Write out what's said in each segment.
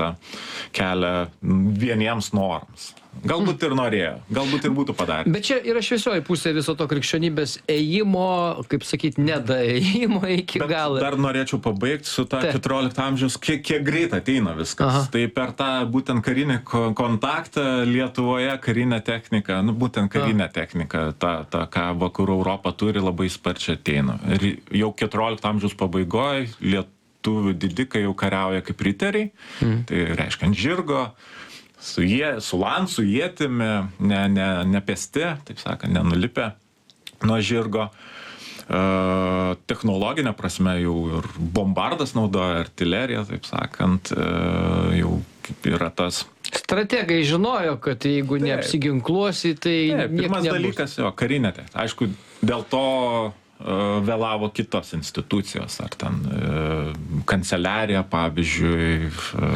kelią vieniems norams. Galbūt ir norėjo, galbūt ir būtų padarę. Bet čia yra šviesioji pusė viso to krikščionybės ėjimo, kaip sakyti, nedaėjimo iki galo. Dar norėčiau pabaigti su ta 14 amžiaus, kiek greit ateina viskas. Tai per tą būtent karinį kontaktą Lietuvoje karinė technika, būtent karinė technika, ta, ką vakarų Europa turi, labai sparčiai ateina. Ir jau 14 amžiaus pabaigoje lietuvių didikai jau kariauja kaip riteriai, tai reiškia ant žirgo, su lansu, ietimi, ne pėsti, taip sakant, nenulipę nuo žirgo. Technologinė prasme jau ir bombardas naudoja, artilerija, taip sakant, jau yra tas. Strategai žinojo, kad jeigu neapsiginkluosi, tai pirmas dalykas, karinė. Aišku, dėl to vėlavo kitos institucijos, ar ten kanceliarija, pavyzdžiui,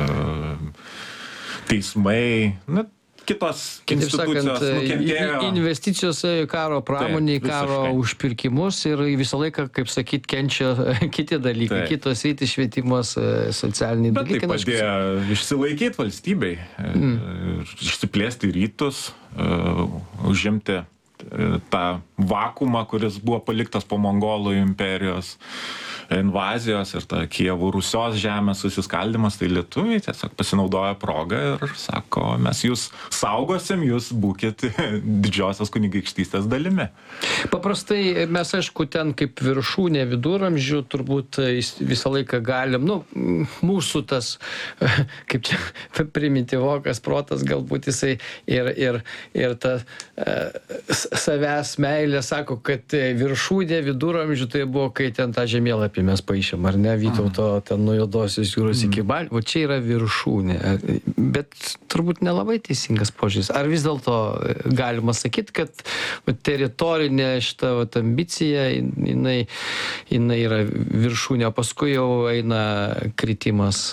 teismai, kitos institucijos nukentėjo. Investicijos karo pramonį, karo užpirkimus ir visą laiką, kaip sakyt, kenčia kiti dalykai, kitos rytis, švietimas, socialiniai dalykai. Bet tai padėjo išsilaikyti valstybei, išsiplėsti rytus, užimti tą vakuumą, kuris buvo paliktas po Mongolų imperijos invazijos ir ta Kijevo Rusios žemės susiskaldimas, tai lietuviai tiesiog pasinaudoja progą ir sako, mes jūs saugosim, jūs būkit didžiosios kunigaikštystės dalimi. Paprastai mes, aišku, ten kaip viršūnė viduramžių turbūt visą laiką galim, mūsų tas, kaip čia primityvokas protas, galbūt jisai ir ta savęs meilė sako, kad viršūnė viduramžių tai buvo, kai ten tą žemėlapį mes paaišėm, ar ne, Vytauto ten nuo Juodosios jūros iki Baltijos, o čia yra viršūnė. Bet turbūt nelabai teisingas požiūris. Ar vis dėlto galima sakyti, kad teritorinė šita ambicija, jinai yra viršūnė, o paskui jau eina kritimas?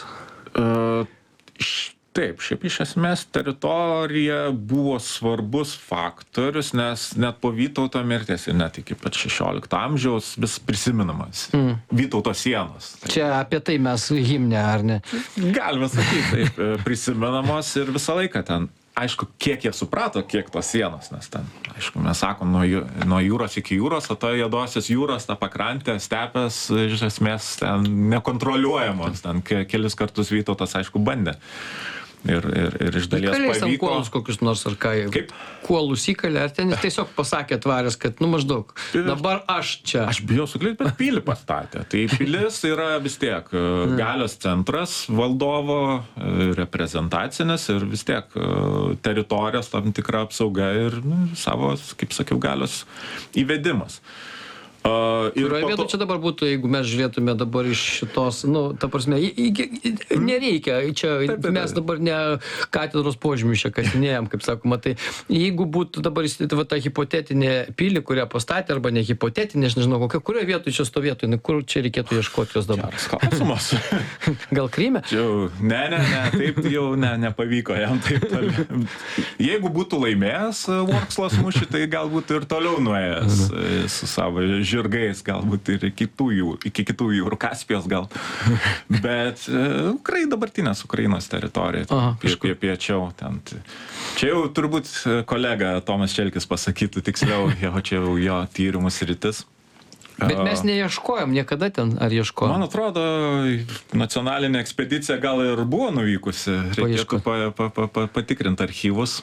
Taip, šiaip iš esmės teritorija buvo svarbus faktorius, nes net po Vytauto mirties ir net iki pat 16 amžiaus vis prisiminamas Vytauto sienos. Čia apie tai mes himne, ar ne? Galima sakyti, taip, prisimenamos ir visą laiką ten. Aišku, kiek jie suprato, kiek tos sienos, nes ten, aišku, mes sakom, nuo jūros iki jūros, o to Juodosios jūros, ta pakrantė, stepės, iš esmės, ten nekontroliuojamos, ten kelis kartus Vytautas, aišku, bandė. Ir iš dalies pavyko. Kuolus kokius nors ar ką? Kaip? Kuolus įkalė, ar ten jis tiesiog pasakė atvaręs, kad, maždaug, dabar aš čia. Aš bijau suklyti, bet pilį pastatė. Tai pilis yra vis tiek galios centras valdovo, reprezentacinis ir vis tiek teritorijos tam tikra apsauga ir savo, kaip sakiau, galios įvedimas. Kurioje vietoje čia dabar būtų, jeigu mes žiūrėtume dabar iš šitos, ta prasme, nereikia, čia mes dabar ne katedros požymių čia kasinėjam, kaip sakoma, tai jeigu būtų dabar ta hipotetinė pilį, kurią pastatė, arba ne hipotetinė, aš nežinau, kurioje vietoje čia stovėtų, kur čia reikėtų ieškoti jos dabar? Klausimas. Gal Kryme? Ne, taip jau nepavyko jam taip toli. Jeigu būtų laimėjęs Vorsklos mūšį, tai galbūt ir toliau nuėjęs su savo žirgais, galbūt ir iki kitų jūrų, Kaspijos gal. Bet dabartinės Ukrainos teritorija, piečiau. Čia jau turbūt kolega Tomas Čelkis pasakytų tiksliau, čia jau jo tyrimų sritis. Bet mes neieškojom niekada ten, ar ieškojom? Man atrodo, nacionalinė ekspedicija gal ir buvo nuvykusi, reikėtų patikrinti archyvus.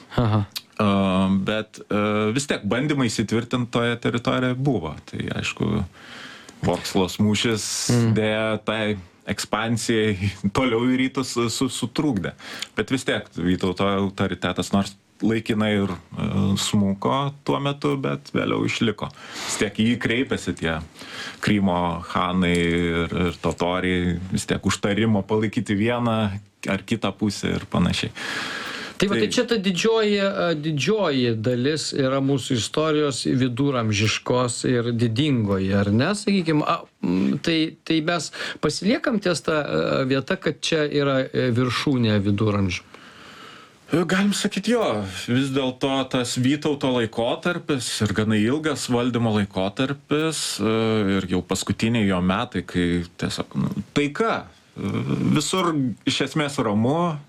Bet vis tiek bandymai įsitvirtinti toje teritorijoje buvo. Tai aišku, Vorsklos mūšis dėja tai ekspansijai toliau į rytus sutrukdė. Bet vis tiek Vytauto autoritetas nors laikinai ir smuko tuo metu, bet vėliau išliko. Vis tiek jį kreipėsi tie Krymo hanai ir totoriai, vis tiek užtarimo palaikyti vieną ar kitą pusę ir panašiai. Tai čia ta didžioji dalis yra mūsų istorijos viduramžiškos ir didingoji, ar ne, sakykime, tai mes pasiliekam ties tą vietą, kad čia yra viršūnė viduramžių. Galim sakyti jo, vis dėlto tas Vytauto laikotarpis ir gana ilgas valdymo laikotarpis ir jau paskutiniai jo metai, kai tiesiog taika Visur iš esmės ramu,